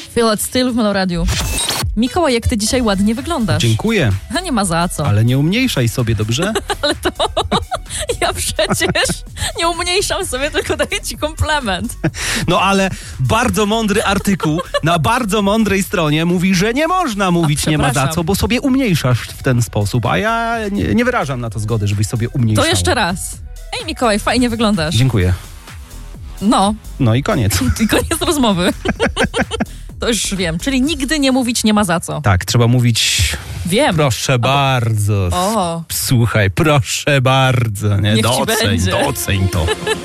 Feel It Still w Meloradiu. Mikołaj, jak ty dzisiaj ładnie wyglądasz. Dziękuję. A nie ma za co. Ale nie umniejszaj sobie, dobrze? Ale to ja przecież nie umniejszam sobie, tylko daję ci komplement. No ale bardzo mądry artykuł na bardzo mądrej stronie mówi, że nie można mówić nie ma za co, bo sobie umniejszasz w ten sposób, a ja nie wyrażam na to zgody, żebyś sobie umniejszał. To jeszcze raz. Ej, Mikołaj, fajnie wyglądasz. Dziękuję. No I koniec. i koniec rozmowy. To już wiem, czyli nigdy nie mówić nie ma za co. Tak, trzeba mówić... Wiem. Proszę bardzo. O. Słuchaj, proszę bardzo. Nie? Niech ci będzie. Doceń to.